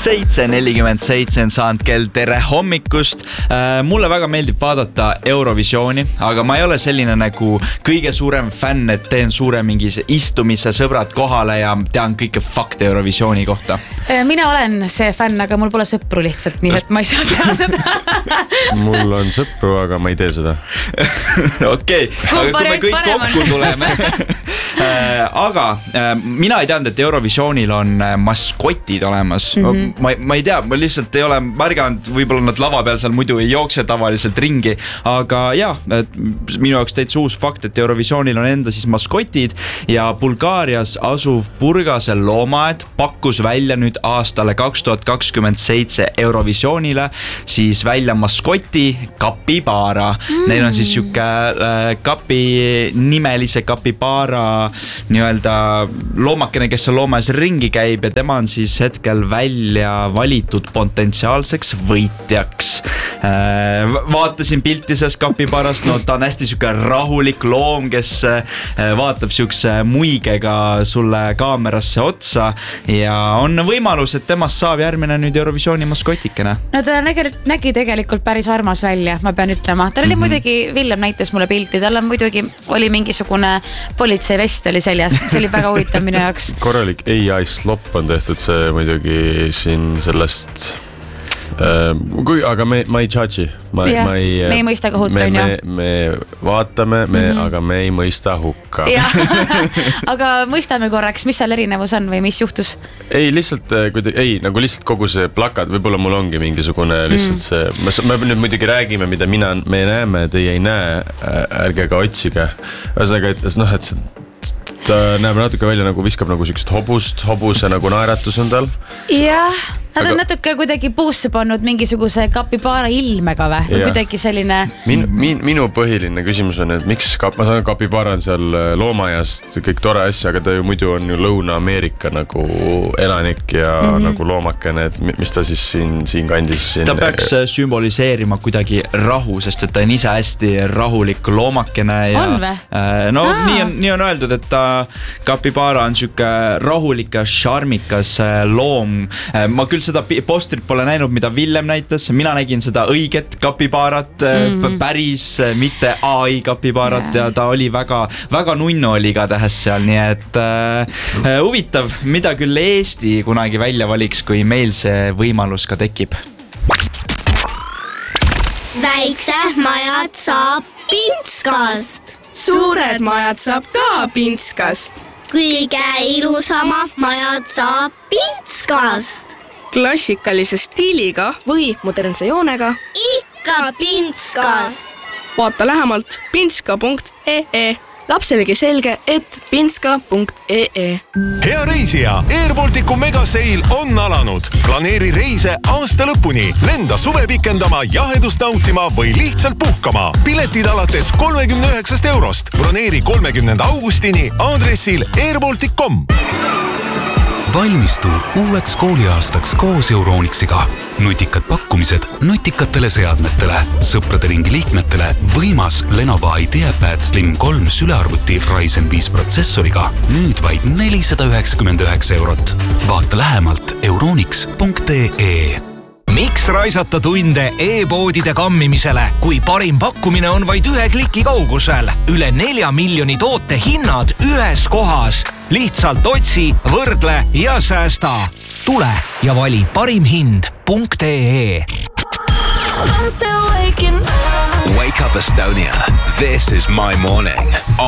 7:47 on saanud kell, tere hommikust. Mulle väga meeldib vaadata Eurovisiooni, aga ma ei ole selline nagu kõige suurem fänn, et teen suure mingi istumise sõbrad kohale ja tean kõike fakte Eurovisiooni kohta. Mina olen see fänn, aga mul pole sõpru lihtsalt, nii et ma ei saa teha seda. Mul on sõpru, aga ma ei tee seda. Okei, aga kui me kõik kokku tuleme. Aga mina ei teadnud, et Eurovisioonil on maskotid olemas. Ma ei tea, ma lihtsalt ei ole märganud, võib-olla nad lava peal seal muidu ei jookse tavaliselt ringi, aga jah, minu jaoks täitsa uus fakt, et Eurovisioonil on enda siis maskotid ja Bulgaarias asuv Burgase loomaaed pakkus välja nüüd aastale 2027 Eurovisioonile siis välja maskoti Capybara. Neil on siis siuke nimelise Capybara nii-öelda loomakene, kes on loomajas ringi käib ja tema on siis hetkel välja valitud potentsiaalseks võitjaks. Vaatasin pilti sellest Capibarast, no ta on hästi siuke rahulik loom, kes vaatab siukse muigega sulle kaamerasse otsa ja on võimalus, et temast saab järgmine nüüd Eurovisiooni maskotikene. No ta nägi tegelikult päris armas välja, ma pean ütlema. Ta oli muidugi, Villem näitas mulle pilti, tal on muidugi oli mingisugune politseivest oli seljas, see oli väga huvitav minu jaoks. Korralik AI slop on tehtud see muidugi siin sellest, aga ma ei judge'i. Me ei mõista ka hukka, on ju. Me vaatame, aga me ei mõista hukka. Aga mõistame korraks, mis seal erinevus on või mis juhtus? Ei, lihtsalt kogu see plakat, võib-olla mul ongi mingisugune lihtsalt see, me nüüd muidugi räägime, mida me näeme, teie ei näe, ärge ka otsige. Ühesõnaga, et ta näeb natuke välja nagu viskab nagu siukest hobuse nagu naeratus on tal. Jah, nad on natuke kuidagi puusse pannud mingisuguse Capybara ilmega või kuidagi selline. Minu põhiline küsimus on, et miks, ma saan Capybara on seal loomajast kõik tore asja, aga ta ju muidu on ju Lõuna-Ameerika nagu elanik ja nagu loomakene, et mis ta siis siin kandis siin. Ta peaks sümboliseerima kuidagi rahu, sest et ta on ise hästi rahulik loomakene. On või? No nii on öeldud, et ta Capybara on siuke rahulik ja šarmikas loom. Ma küll seda postrit pole näinud, mida Villem näitas. Mina nägin seda õiget Capibarat, päris mitte AI Capibarat ja ta oli väga nunnu oli ka tähes seal, nii et huvitav, mida küll Eesti kunagi välja valiks, kui meil see võimalus ka tekib. Väiksed majad saab Pintskast. Suured majad saab ka Pintskast. Kõige ilusama majad saab Pintskast. Klassikalise stiiliga või modernse joonega. Ikka Pintskast. Vaata lähemalt pintska.ee. Lapselegi selge, et pintska.ee. Hea reisija, Air Balticu megaseil on alanud. Planeeri reise aasta lõpuni, lenda suve pikendama, jahedust nautima või lihtsalt puhkama. Piletid alates 39 €. Broneeri 30. augustini aadressil airbaltic.com. Valmistu uueks kooliaastaks koos Euronixiga. Nutikad pakkumised nutikatele seadmetele, sõprade ringi liikmetele, võimas Lenovo IdeaPad Slim 3 sülearvuti Ryzen 5 protsessoriga, nüüd vaid 499 €. Vaata lähemalt euronix.ee. Miks raisata tunde e-poodide kammimisele, kui parim pakkumine on vaid 1 kliki kaugusel? Üle 4 miljoni toote hinnad ühes kohas. Lihtsalt otsi, võrdle ja säästa. Tule ja vali parimhind.ee. Wake up Estonia. This is my morning.